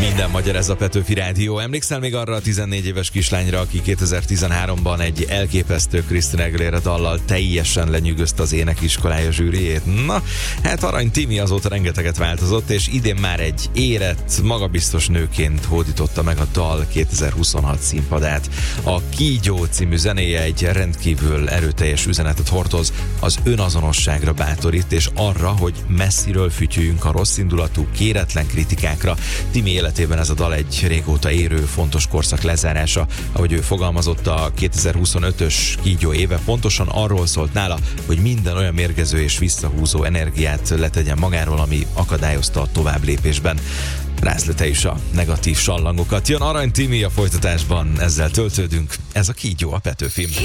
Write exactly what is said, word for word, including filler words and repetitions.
Minden magyar, ez a Petőfi Rádió. Emlékszel még arra a tizennégy éves kislányra, aki kétezer-tizenháromban egy elképesztő Christina Aguilera dallal teljesen lenyűgözte az énekiskolája zsűriét? Na, hát Arany Timi azóta rengeteget változott, és idén már egy érett, magabiztos nőként hódította meg a dal kétezer-huszonhat színpadát. A Kígyó című zenéje egy rendkívül erőteljes üzenetet hordoz, az önazonosságra bátorít, és arra, hogy messziről fütyüljünk a rosszindulatú, kéretlen kritikákra. Timi életében ez a dal egy régóta érő, fontos korszak lezárása. Ahogy ő fogalmazott, a kétezer-huszonötös Kígyó éve pontosan arról szólt nála, hogy minden olyan mérgező és visszahúzó energiát letegyen magáról, ami akadályozta a tovább lépésben. Rázd le te is a negatív sallangokat. Jön Arany Timi a folytatásban, ezzel töltődünk. Ez a Kígyó, a Petőfi.